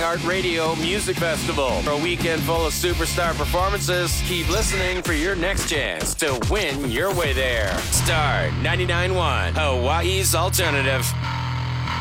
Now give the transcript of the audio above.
iHeartRadio Music Festival. For a weekend full of superstar performances, keep listening for your next chance to win your way there. Star 99.1, Hawaii's alternative.